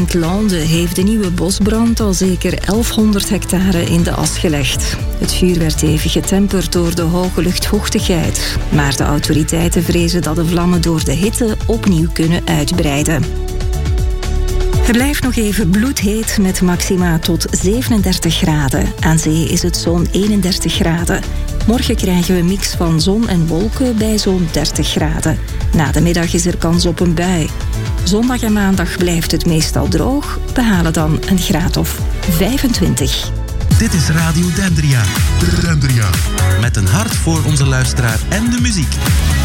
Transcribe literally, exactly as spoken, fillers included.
Saint-Lande heeft de nieuwe bosbrand al zeker elfhonderd hectare in de as gelegd. Het vuur werd even getemperd door de hoge luchtvochtigheid. Maar de autoriteiten vrezen dat de vlammen door de hitte opnieuw kunnen uitbreiden. Het blijft nog even bloedheet met maxima tot zevenendertig graden. Aan zee is het zo'n eenendertig graden. Morgen krijgen we een mix van zon en wolken bij zo'n dertig graden. Na de middag is er kans op een bui. Zondag en maandag blijft het meestal droog. We halen dan een graad of vijfentwintig. Dit is Radio Dendria. Dendria. Met een hart voor onze luisteraar en de muziek.